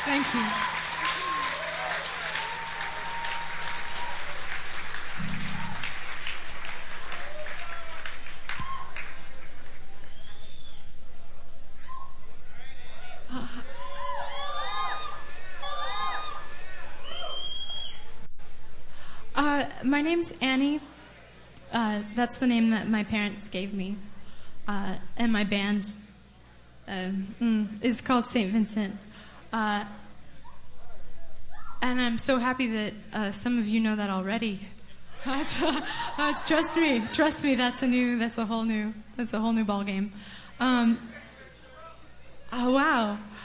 Thank you. My name's Annie. That's the name that my parents gave me. And my band is called St. Vincent. And I'm so happy that some of you know that already. That's trust me. That's a whole new ball game. Oh wow.